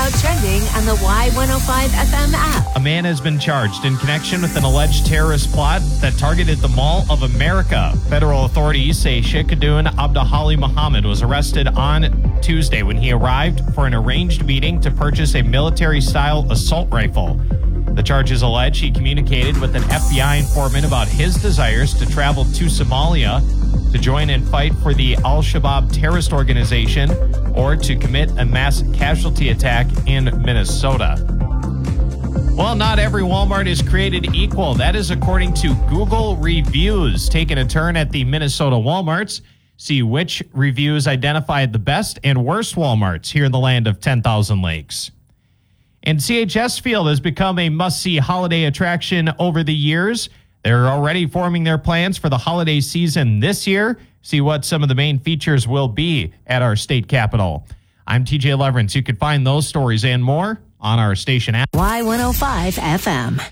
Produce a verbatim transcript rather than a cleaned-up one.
about trending on the Y one oh five F M app. A man has been charged in connection with an alleged terrorist plot that targeted the Mall of America. Federal authorities say Sheikhadoon Abdulhali Muhammad was arrested on Tuesday when he arrived for an arranged meeting to purchase a military-style assault rifle. The charges allege he communicated with an F B I informant about his desires to travel to Somalia to join and fight for the Al-Shabaab terrorist organization or to commit a mass casualty attack in Minnesota. Well, not every Walmart is created equal. That is according to Google Reviews. Taking a turn at the Minnesota Walmarts, see which reviews identified the best and worst Walmarts here in the land of ten thousand lakes. And C H S Field has become a must-see holiday attraction over the years. They're already forming their plans for the holiday season this year. See what some of the main features will be at our state capitol. I'm T J Leverance. You can find those stories and more on our station app. Y one oh five F M.